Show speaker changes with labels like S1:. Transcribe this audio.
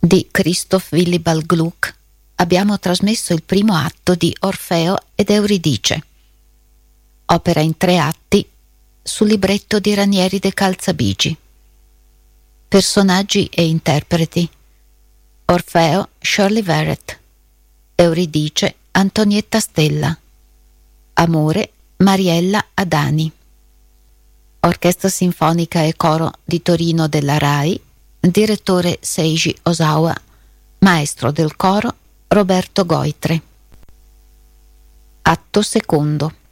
S1: di Christoph Willibald Gluck abbiamo trasmesso il primo atto di Orfeo ed Euridice, opera in 3 atti sul libretto di Ranieri de Calzabigi. Personaggi e interpreti: Orfeo Shirley Verrett, Euridice Antonietta Stella, Amore Mariella Adani. Orchestra Sinfonica e Coro di Torino della RAI, direttore Seiji Osawa, maestro del coro Roberto Goitre. Atto secondo.